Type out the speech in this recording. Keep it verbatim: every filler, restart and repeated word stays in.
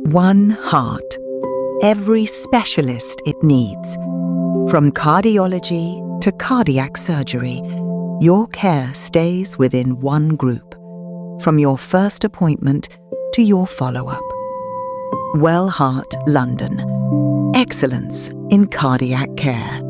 One heart. Every specialist it needs. From cardiology to cardiac surgery, your care stays within one group. From your first appointment to your follow-up. Well Heart London. Excellence in cardiac care.